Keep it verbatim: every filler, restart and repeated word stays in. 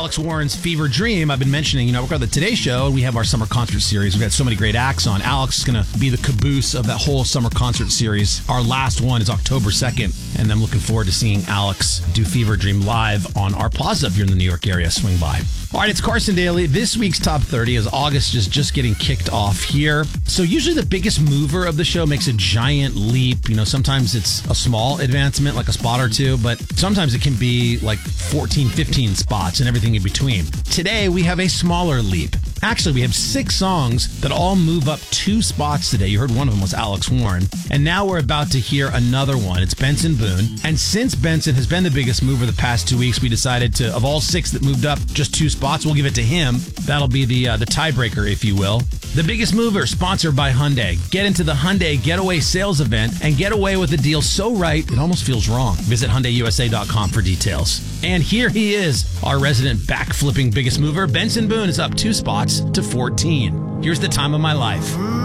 Alex Warren's Fever Dream. I've been mentioning, you know, we're on the Today Show, and we have our summer concert series. We've got so many great acts on. Alex is going to be the caboose of that whole summer concert series. Our last one is October second, and I'm looking forward to seeing Alex do Fever Dream live on our plaza if you're in the New York area. Swing by. All right, it's Carson Daly. This week's Top thirty is August is just getting kicked off here. So usually the biggest mover of the show makes a giant leap. You know, sometimes it's a small advancement, like a spot or two, but sometimes it can be like fourteen, fifteen spots and everything in between. Today, we have a smaller leap. Actually, we have six songs that all move up two spots today. You heard one of them was Alex Warren. And now we're about to hear another one. It's Benson Boone. And since Benson has been the biggest mover the past two weeks, we decided to, of all six that moved up just two spots, we'll give it to him. That'll be the uh, the tiebreaker, if you will. The Biggest Mover, sponsored by Hyundai. Get into the Hyundai Getaway Sales Event and get away with a deal so right, it almost feels wrong. Visit Hyundai U S A dot com for details. And here he is, our resident backflipping Biggest Mover. Benson Boone is up two spots to fourteen. Here's The Time of My Life.